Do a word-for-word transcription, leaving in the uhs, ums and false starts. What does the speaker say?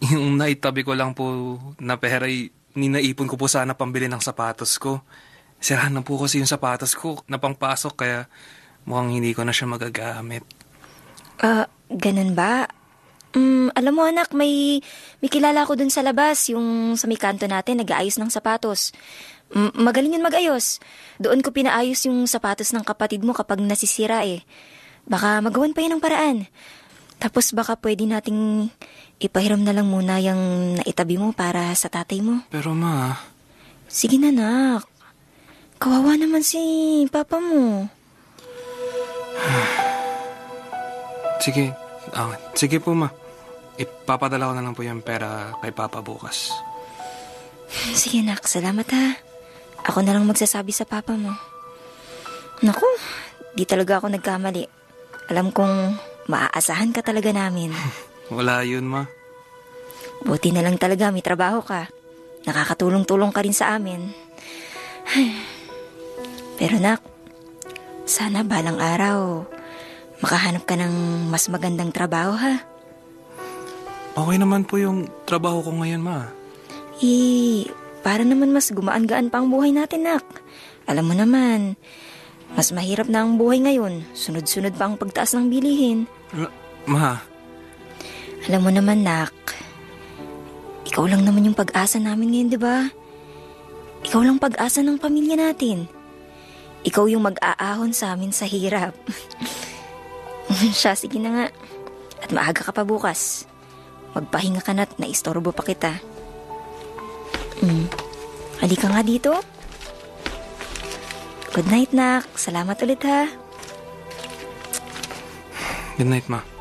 Yung naitabi ko lang po na pera ay ninaipon ko po sana pambili ng sapatos ko. Sirahan na po kasi yung sapatos ko na pangpasok kaya mukhang hindi ko na siya magagamit. Ah, ganun ba? Mm, alam mo anak, may, may kilala ko dun sa labas, yung sa may kanto natin, nag-aayos ng sapatos. Mm, magaling yun mag-ayos. Doon ko pinaayos yung sapatos ng kapatid mo kapag nasisira eh. Baka magawan pa yun ng paraan. Tapos baka pwede nating ipahiram na lang muna yung naitabi mo para sa tatay mo. Pero ma... Sige na, nak. Kawawa naman si papa mo. Sige, ah, sige po ma. Ipapadala ko na lang po yung pera kay papa bukas. Sige nak, salamat ha. Ako na lang magsasabi sa papa mo. Naku, di talaga ako nagkamali. Alam kong maaasahan ka talaga namin. Wala yun ma. Buti na lang talaga may trabaho ka. Nakakatulong-tulong ka rin sa amin. Pero nak, sana balang araw makahanap ka ng mas magandang trabaho ha. Okay naman po yung trabaho ko ngayon ma. Eh, para naman mas gumaan-gaan pa ang buhay natin nak. Alam mo naman, mas mahirap na ang buhay ngayon. Sunod-sunod pa ang pagtaas ng bilihin. L- ma. Alam mo naman nak, ikaw lang naman yung pag-asa namin ngayon, di ba? Ikaw lang pag-asa ng pamilya natin. Ikaw yung mag-aahon sa amin sa hirap. Siya, sige na nga. At maaga ka pa bukas. Magpahinga ka na't naistorbo pa kita. Hmm. Halika nga dito. Good night, nak. Salamat ulit, ha. Good night, ma.